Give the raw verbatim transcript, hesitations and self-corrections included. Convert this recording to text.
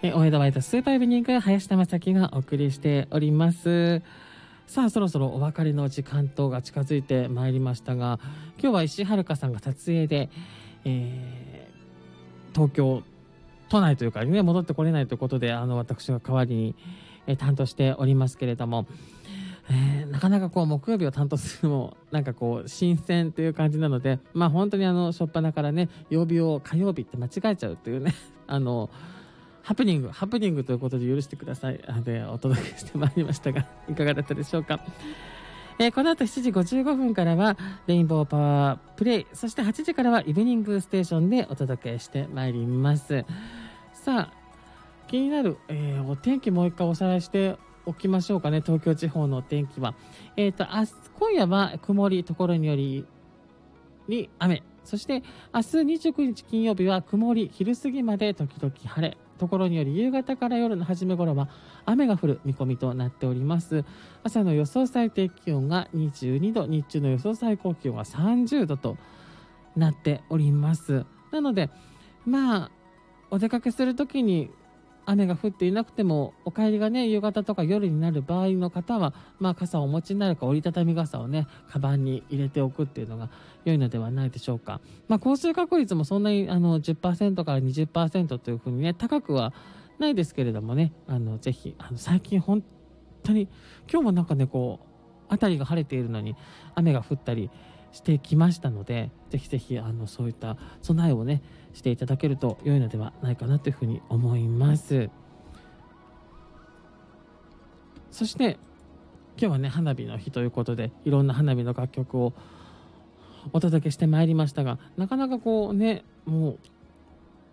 えお江戸ワイドスーパーイブニング、林田正樹がお送りしております。さあそろそろお別れの時間とが近づいてまいりましたが、今日は石井遥さんが撮影で、えー、東京都内というかね戻ってこれないということで、あの私が代わりに、えー、担当しておりますけれども、えー、なかなかこう木曜日を担当するのもなんかこう新鮮という感じなので、まあ本当にあの初っ端からね曜日を火曜日って間違えちゃうというねあのハプニングハプニングということで許してくださいでお届けしてまいりましたが、いかがだったでしょうか。えー、この後しちじごじゅうごふんからはレインボーパワープレイ、そしてはちじからはイブニングステーションでお届けしてまいります。さあ気になる、えー、お天気もう一回おさらいしておきましょうかね。東京地方のお天気は、えーと、明日今夜は曇り、ところによりに雨、そして明日にじゅうくにち金曜日は曇り、昼過ぎまで時々晴れ、ところにより夕方から夜の初め頃は雨が降る見込みとなっております。朝の予想最低気温がにじゅうにど、日中の予想最高気温がさんじゅうどとなっております。なのでまあお出かけするときに雨が降っていなくても、お帰りがね夕方とか夜になる場合の方は、まあ傘をお持ちになるか折りたたみ傘をねカバンに入れておくっていうのが良いのではないでしょうか。まあ降水確率もそんなにあの じゅっパーセント から にじゅっパーセント というふうにね高くはないですけれどもね、あのぜひあの最近本当に今日もなんかねこう辺りが晴れているのに雨が降ったりしてきましたので、ぜひぜひあのそういった備えをねしていただけると良いのではないかなというふうに思います。そして今日はね花火の日ということで、いろんな花火の楽曲をお届けしてまいりましたが、なかなかこうねもう